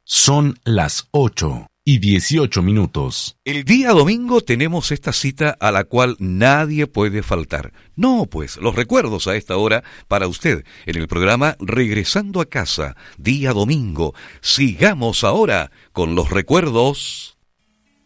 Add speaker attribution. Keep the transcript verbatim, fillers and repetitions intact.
Speaker 1: Son las ocho y dieciocho minutos.
Speaker 2: El día domingo tenemos esta cita a la cual nadie puede faltar. No, pues, los recuerdos a esta hora para usted en el programa Regresando a Casa, día domingo. Sigamos ahora con los recuerdos.